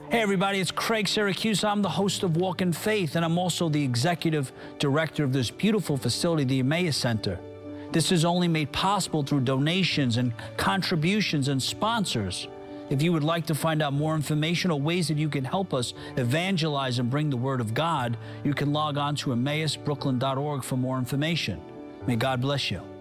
Hey everybody, it's Craig Syracuse. I'm the host of Walk in Faith, and I'm also the executive director of this beautiful facility, the Emmaus Center. This is only made possible through donations and contributions and sponsors. If you would like to find out more information or ways that you can help us evangelize and bring the Word of God, you can log on to emmausbrooklyn.org for more information. May God bless you.